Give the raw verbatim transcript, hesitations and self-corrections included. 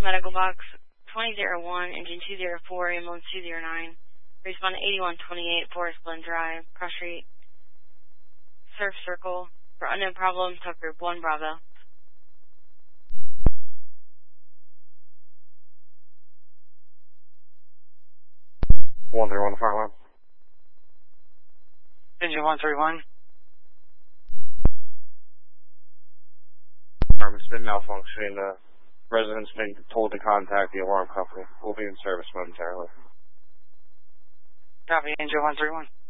Medical box twenty oh one, engine two oh four, ambulance two oh nine. Respond to eighty-one twenty-eight, Forest Glen Drive, Cross Street, Surf Circle. For unknown problems, talk group one Bravo. one three one, fire line. Engine one three one. It's been malfunctioning. The resident's been told to contact the alarm company. We'll be in service momentarily. Copy, Engine one three one.